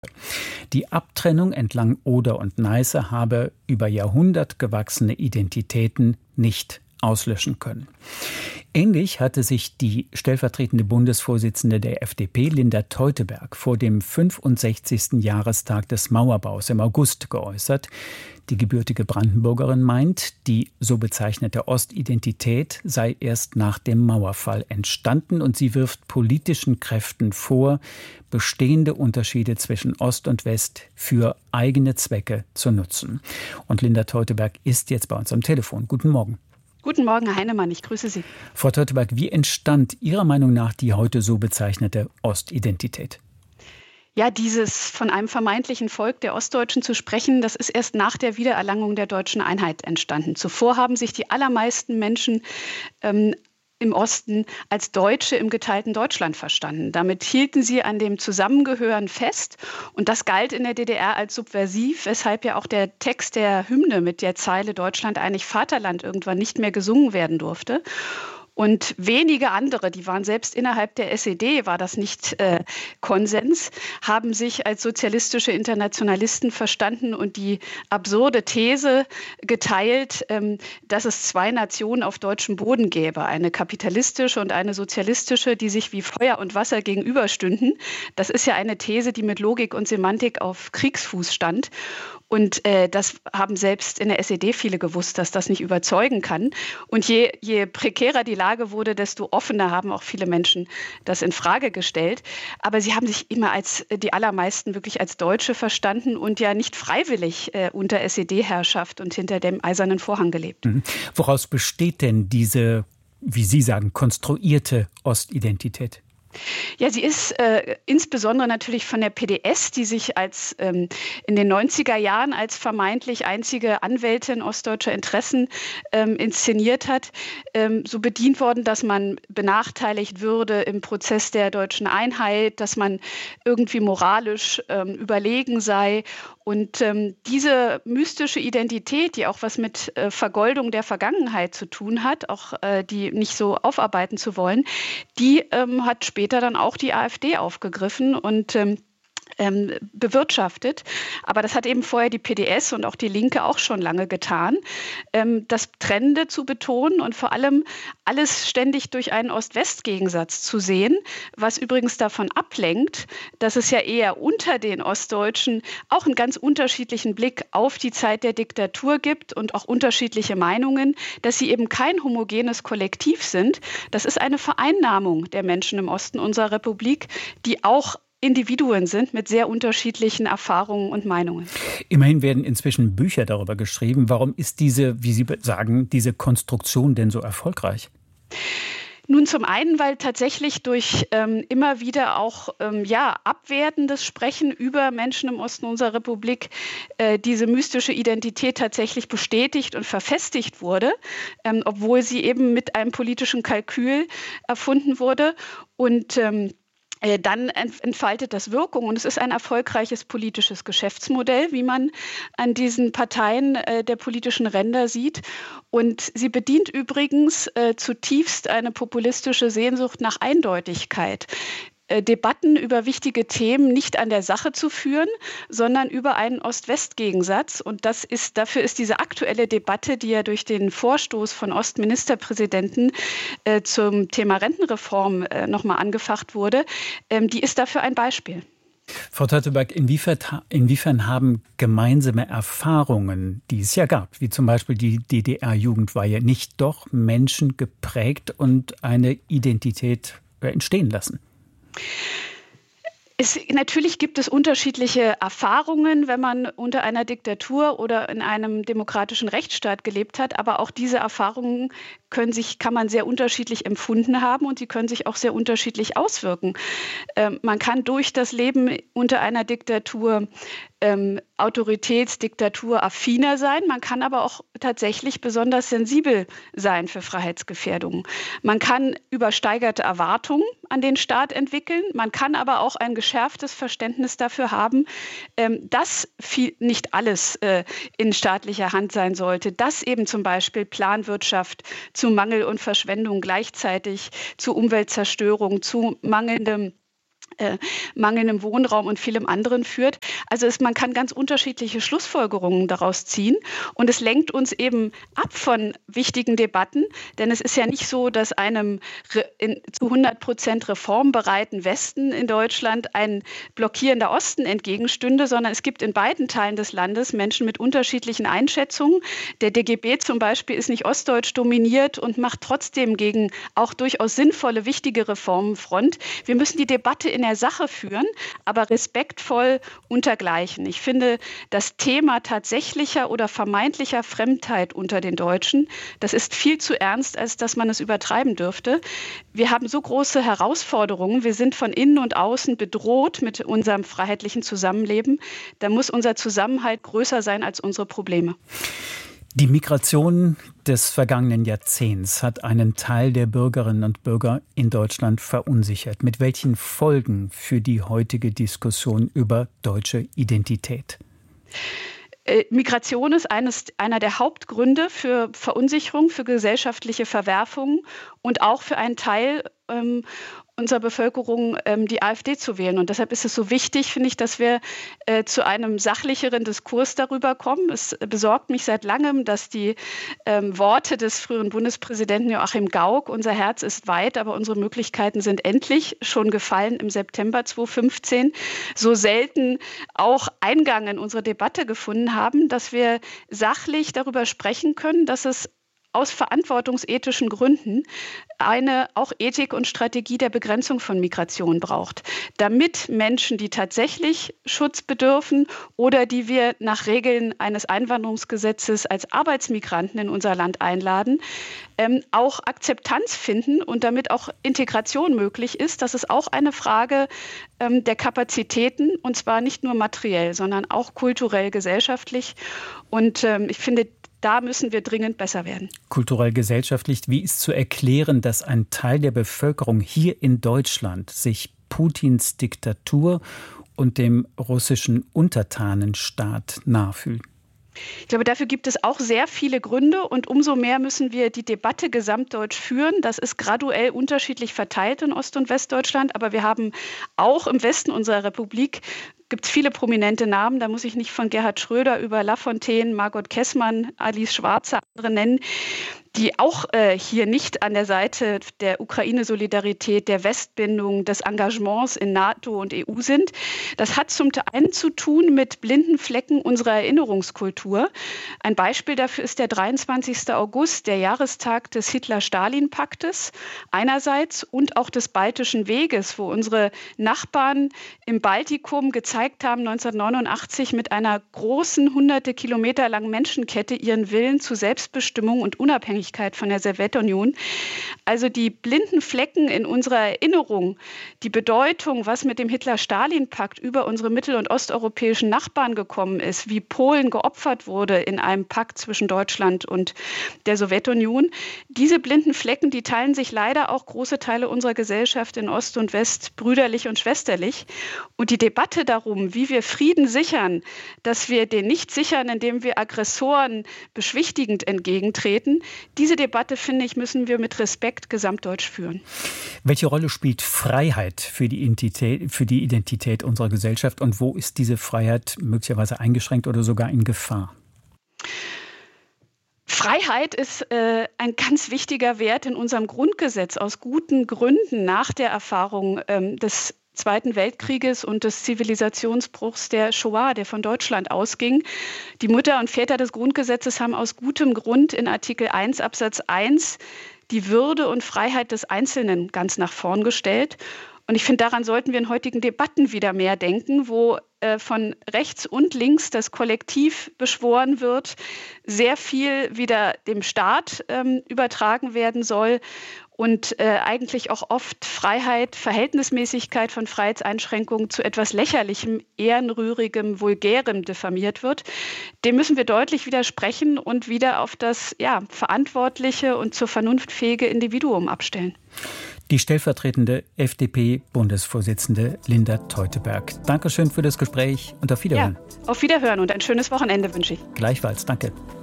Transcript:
Die Abtrennung entlang Oder und Neiße habe über Jahrhundert gewachsene Identitäten nicht auslöschen können. Ähnlich hatte sich die stellvertretende Bundesvorsitzende der FDP, Linda Teuteberg, vor dem 65. Jahrestag des Mauerbaus im August geäußert. Die gebürtige Brandenburgerin meint, die so bezeichnete Ostidentität sei erst nach dem Mauerfall entstanden und sie wirft politischen Kräften vor, bestehende Unterschiede zwischen Ost und West für eigene Zwecke zu nutzen. Und Linda Teuteberg ist jetzt bei uns am Telefon. Guten Morgen. Guten Morgen, Herr Heinemann, ich grüße Sie. Frau Teuteberg, wie entstand Ihrer Meinung nach die heute so bezeichnete Ostidentität? Ja, dieses von einem vermeintlichen Volk der Ostdeutschen zu sprechen, das ist erst nach der Wiedererlangung der deutschen Einheit entstanden. Zuvor haben sich die allermeisten Menschen im Osten als Deutsche im geteilten Deutschland verstanden. Damit hielten sie an dem Zusammengehören fest und das galt in der DDR als subversiv, weshalb ja auch der Text der Hymne mit der Zeile Deutschland einig Vaterland irgendwann nicht mehr gesungen werden durfte. Und wenige andere, die waren selbst innerhalb der SED, war das nicht Konsens, haben sich als sozialistische Internationalisten verstanden und die absurde These geteilt, dass es zwei Nationen auf deutschem Boden gäbe, eine kapitalistische und eine sozialistische, die sich wie Feuer und Wasser gegenüberstünden. Das ist ja eine These, die mit Logik und Semantik auf Kriegsfuß stand. Und das haben selbst in der SED viele gewusst, dass das nicht überzeugen kann. Und je prekärer die Lage wurde, desto offener haben auch viele Menschen das in Frage gestellt. Aber sie haben sich immer als die allermeisten wirklich als Deutsche verstanden und ja nicht freiwillig unter SED-Herrschaft und hinter dem Eisernen Vorhang gelebt. Woraus besteht denn diese, wie Sie sagen, konstruierte Ostidentität? Ja, sie ist insbesondere natürlich von der PDS, die sich als in den 90er Jahren als vermeintlich einzige Anwältin ostdeutscher Interessen inszeniert hat, so bedient worden, dass man benachteiligt würde im Prozess der deutschen Einheit, dass man irgendwie moralisch überlegen sei. Und diese mystische Identität, die auch was mit Vergoldung der Vergangenheit zu tun hat, auch die nicht so aufarbeiten zu wollen, die hat später dann auch die AfD aufgegriffen und bewirtschaftet. Aber das hat eben vorher die PDS und auch die Linke auch schon lange getan, das Trennende zu betonen und vor allem alles ständig durch einen Ost-West-Gegensatz zu sehen, was übrigens davon ablenkt, dass es ja eher unter den Ostdeutschen auch einen ganz unterschiedlichen Blick auf die Zeit der Diktatur gibt und auch unterschiedliche Meinungen, dass sie eben kein homogenes Kollektiv sind. Das ist eine Vereinnahmung der Menschen im Osten unserer Republik, die auch Individuen sind mit sehr unterschiedlichen Erfahrungen und Meinungen. Immerhin werden inzwischen Bücher darüber geschrieben. Warum ist diese, wie Sie sagen, diese Konstruktion denn so erfolgreich? Nun, zum einen, weil tatsächlich durch immer wieder auch abwertendes Sprechen über Menschen im Osten unserer Republik diese mystische Identität tatsächlich bestätigt und verfestigt wurde, obwohl sie eben mit einem politischen Kalkül erfunden wurde. Und dann entfaltet das Wirkung. Und es ist ein erfolgreiches politisches Geschäftsmodell, wie man an diesen Parteien der politischen Ränder sieht. Und sie bedient übrigens zutiefst eine populistische Sehnsucht nach Eindeutigkeit. Debatten über wichtige Themen nicht an der Sache zu führen, sondern über einen Ost-West-Gegensatz. Und dafür ist diese aktuelle Debatte, die ja durch den Vorstoß von Ostministerpräsidenten zum Thema Rentenreform nochmal angefacht wurde, die ist dafür ein Beispiel. Frau Teuteberg, inwiefern haben gemeinsame Erfahrungen, die es ja gab, wie zum Beispiel die DDR-Jugendweihe, nicht doch Menschen geprägt und eine Identität entstehen lassen? Natürlich gibt es unterschiedliche Erfahrungen, wenn man unter einer Diktatur oder in einem demokratischen Rechtsstaat gelebt hat. Aber auch diese Erfahrungen kann man sehr unterschiedlich empfunden haben und sie können sich auch sehr unterschiedlich auswirken. Man kann durch das Leben unter einer Diktatur Autoritätsdiktatur affiner sein. Man kann aber auch tatsächlich besonders sensibel sein für Freiheitsgefährdungen. Man kann übersteigerte Erwartungen an den Staat entwickeln. Man kann aber auch ein geschärftes Verständnis dafür haben, dass nicht alles in staatlicher Hand sein sollte, dass eben zum Beispiel Planwirtschaft zu Mangel und Verschwendung gleichzeitig, zu Umweltzerstörung, zu mangelndem mangelndem Wohnraum und vielem anderen führt. Also man kann ganz unterschiedliche Schlussfolgerungen daraus ziehen und es lenkt uns eben ab von wichtigen Debatten, denn es ist ja nicht so, dass einem zu 100% reformbereiten Westen in Deutschland ein blockierender Osten entgegenstünde, sondern es gibt in beiden Teilen des Landes Menschen mit unterschiedlichen Einschätzungen. Der DGB zum Beispiel ist nicht ostdeutsch dominiert und macht trotzdem gegen auch durchaus sinnvolle, wichtige Reformen Front. Wir müssen die Debatte in der Sache führen, aber respektvoll untergleichen. Ich finde, das Thema tatsächlicher oder vermeintlicher Fremdheit unter den Deutschen, das ist viel zu ernst, als dass man es übertreiben dürfte. Wir haben so große Herausforderungen. Wir sind von innen und außen bedroht mit unserem freiheitlichen Zusammenleben. Da muss unser Zusammenhalt größer sein als unsere Probleme. Die Migration des vergangenen Jahrzehnts hat einen Teil der Bürgerinnen und Bürger in Deutschland verunsichert. Mit welchen Folgen für die heutige Diskussion über deutsche Identität? Migration ist einer der Hauptgründe für Verunsicherung, für gesellschaftliche Verwerfungen und auch für einen Teil unserer Bevölkerung die AfD zu wählen. Und deshalb ist es so wichtig, finde ich, dass wir zu einem sachlicheren Diskurs darüber kommen. Es besorgt mich seit langem, dass die Worte des früheren Bundespräsidenten Joachim Gauck, unser Herz ist weit, aber unsere Möglichkeiten sind endlich, schon gefallen im September 2015, so selten auch Eingang in unsere Debatte gefunden haben, dass wir sachlich darüber sprechen können, dass es aus verantwortungsethischen Gründen eine auch Ethik und Strategie der Begrenzung von Migration braucht, damit Menschen, die tatsächlich Schutz bedürfen oder die wir nach Regeln eines Einwanderungsgesetzes als Arbeitsmigranten in unser Land einladen, auch Akzeptanz finden und damit auch Integration möglich ist. Das ist auch eine Frage der Kapazitäten, und zwar nicht nur materiell, sondern auch kulturell, gesellschaftlich. Und ich finde, da müssen wir dringend besser werden. Kulturell, gesellschaftlich, wie ist zu erklären, dass ein Teil der Bevölkerung hier in Deutschland sich Putins Diktatur und dem russischen Untertanenstaat nachfühlt? Ich glaube, dafür gibt es auch sehr viele Gründe und umso mehr müssen wir die Debatte gesamtdeutsch führen. Das ist graduell unterschiedlich verteilt in Ost- und Westdeutschland, aber wir haben auch im Westen unserer Republik gibt es viele prominente Namen. Da muss ich nicht von Gerhard Schröder über Lafontaine, Margot Kessmann, Alice Schwarzer, andere nennen, die auch hier nicht an der Seite der Ukraine-Solidarität, der Westbindung, des Engagements in NATO und EU sind. Das hat zum einen zu tun mit blinden Flecken unserer Erinnerungskultur. Ein Beispiel dafür ist der 23. August, der Jahrestag des Hitler-Stalin-Paktes einerseits und auch des Baltischen Weges, wo unsere Nachbarn im Baltikum gezeigt haben, 1989 mit einer großen, hunderte Kilometer langen Menschenkette ihren Willen zu Selbstbestimmung und Unabhängigkeit von der Sowjetunion. Also die blinden Flecken in unserer Erinnerung, die Bedeutung, was mit dem Hitler-Stalin-Pakt über unsere mittel- und osteuropäischen Nachbarn gekommen ist, wie Polen geopfert wurde in einem Pakt zwischen Deutschland und der Sowjetunion. Diese blinden Flecken, die teilen sich leider auch große Teile unserer Gesellschaft in Ost und West brüderlich und schwesterlich. Und die Debatte darum, wie wir Frieden sichern, dass wir den nicht sichern, indem wir Aggressoren beschwichtigend entgegentreten, diese Debatte, finde ich, müssen wir mit Respekt gesamtdeutsch führen. Welche Rolle spielt Freiheit für die Identität unserer Gesellschaft und wo ist diese Freiheit möglicherweise eingeschränkt oder sogar in Gefahr? Freiheit ist ein ganz wichtiger Wert in unserem Grundgesetz aus guten Gründen nach der Erfahrung des Zweiten Weltkrieges und des Zivilisationsbruchs der Shoah, der von Deutschland ausging. Die Mütter und Väter des Grundgesetzes haben aus gutem Grund in Artikel 1 Absatz 1 die Würde und Freiheit des Einzelnen ganz nach vorn gestellt. Und ich finde, daran sollten wir in heutigen Debatten wieder mehr denken, wo von rechts und links das Kollektiv beschworen wird, sehr viel wieder dem Staat übertragen werden soll und eigentlich auch oft Freiheit, Verhältnismäßigkeit von Freiheitseinschränkungen zu etwas Lächerlichem, Ehrenrührigem, Vulgärem diffamiert wird. Dem müssen wir deutlich widersprechen und wieder auf das verantwortliche und zur Vernunft fähige Individuum abstellen. Die stellvertretende FDP-Bundesvorsitzende Linda Teuteberg. Dankeschön für das Gespräch und auf Wiederhören. Ja, auf Wiederhören und ein schönes Wochenende wünsche ich. Gleichfalls, danke.